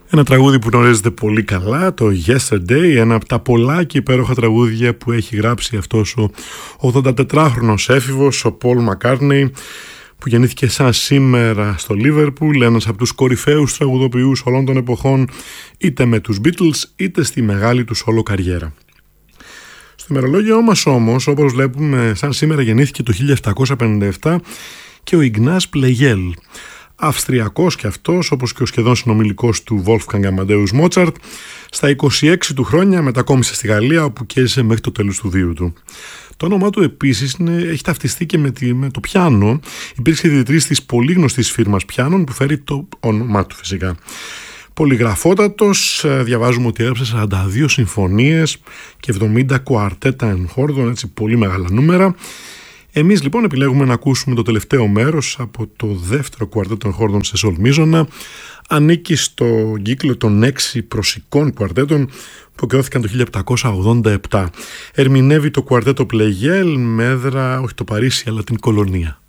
Ένα τραγούδι που γνωρίζετε πολύ καλά, το Yesterday, ένα από τα πολλά και υπέροχα τραγούδια που έχει γράψει αυτός ο 84χρονος έφηβος, ο Paul McCartney, που γεννήθηκε σαν σήμερα στο Λίβερπουλ, ένας από τους κορυφαίους τραγουδοποιούς όλων των εποχών, είτε με τους Beatles είτε στη μεγάλη του solo καριέρα. Στο ημερολόγιο μας όμως, όπως βλέπουμε, σαν σήμερα γεννήθηκε το 1757 και ο Ιγνάς Πλεγέλ. Αυστριακός και αυτός, όπως και ο σχεδόν συνομιλικός του Wolfgang Amadeus Mozart, στα 26 του χρόνια μετακόμισε στη Γαλλία, όπου και έζησε μέχρι το τέλος του βίου του. Το όνομά του επίσης έχει ταυτιστεί και με το πιάνο. Υπήρξε ιδρυτής της πολύ γνωστής φίρμας πιάνων που φέρει το όνομά του φυσικά. Πολυγραφότατος, διαβάζουμε ότι έγραψε 42 συμφωνίες και 70 κουαρτέτα εν χόρδον, έτσι πολύ μεγάλα νούμερα. Εμείς λοιπόν επιλέγουμε να ακούσουμε το τελευταίο μέρος από το δεύτερο κουαρτέτο των χόρδων σε σολ μίζωνα. Ανήκει στο κύκλο των 6 προσικών κουαρτέτων που εκδόθηκαν το 1787. Ερμηνεύει το κουαρτέτο Πλεγέλ με έδρα όχι το Παρίσι αλλά την Κολονία.